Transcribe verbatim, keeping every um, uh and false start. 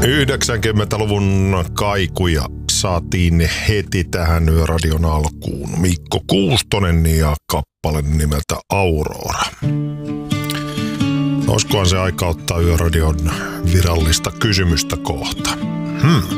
yhdeksänkymmentäluvun kaikuja saatiin heti tähän Yöradion alkuun. Mikko Kuustonen ja kappale nimeltä Aurora. Olisikohan se aika ottaa Yöradion virallista kysymystä kohta? Hmm.